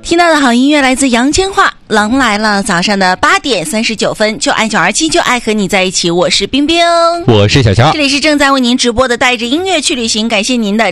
听到的好音乐来自杨千嬅，狼来了，早上的8点39分，就爱927，就爱和你在一起。我是冰冰， 我是小乔， 这里是正在为您直播的带着音乐去旅行，感谢您的